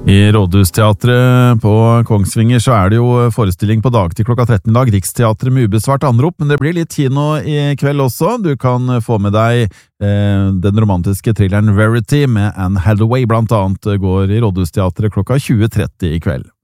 I Rådhusteatret på Kongsvinger så det jo forestilling på dagtid klokka 13 i dag, Riksteatret med ubesvart anrop, men det blir litt kino i kveld også. Du kan få med deg den romantiske thrilleren Verity med Anne Hathaway blant annet går i Rådhusteatret klokka 20:30 i kveld.